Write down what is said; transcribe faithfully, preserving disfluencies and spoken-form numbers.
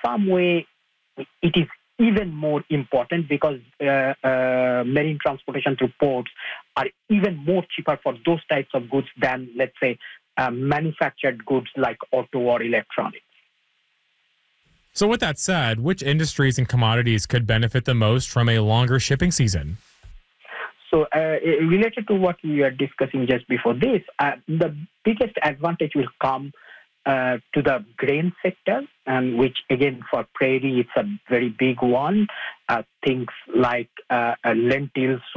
some way, it is even more important because uh, uh, marine transportation through ports are even more cheaper for those types of goods than, let's say, uh, manufactured goods like auto or electronics. So with that said, which industries and commodities could benefit the most from a longer shipping season? So uh, related to what we were discussing just before this, uh, the biggest advantage will come uh, to the grain sector, and which again for prairie it's a very big one. Uh, things like uh, uh, lentils,